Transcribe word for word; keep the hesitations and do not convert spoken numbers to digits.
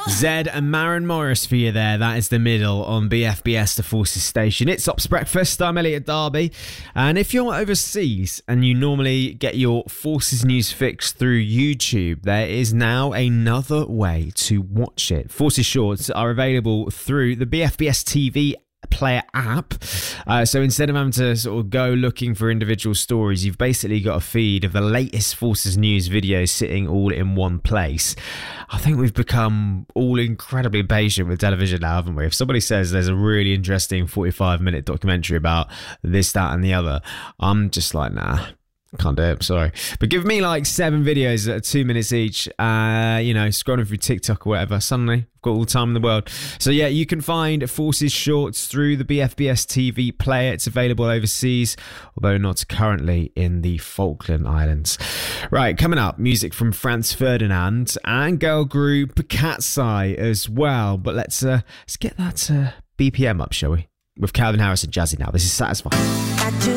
Zed and Maren Morris for you there. That is The Middle on B F B S, the Forces station. It's Ops Breakfast. I'm Elliot Darby. And if you're overseas and you normally get your Forces news fix through YouTube, there is now another way to watch it. Forces Shorts are available through the B F B S T V player app. Uh, so instead of having to sort of go looking for individual stories, you've basically got a feed of the latest Forces news videos sitting all in one place. I think we've become all incredibly patient with television now, haven't we? If somebody says there's a really interesting forty-five minute documentary about this, that and the other, I'm just like, nah, can't do it, sorry. But give me like seven videos that are two minutes each, uh, you know, scrolling through TikTok or whatever, suddenly I've got all the time in the world. So yeah, you can find Forces Shorts through the B F B S T V player. It's available overseas, although not currently in the Falkland Islands. Right, coming up, music from Franz Ferdinand and girl group Cat's Eye as well. But let's, uh, let's get that uh, B P M up, shall we? With Calvin Harris and Jazzy now. This is Satisfying.